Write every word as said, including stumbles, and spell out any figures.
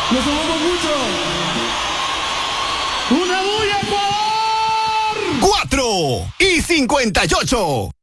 Los amamos mucho. ¡Una bulla, Ecuador! Cuatro y cincuenta y ocho.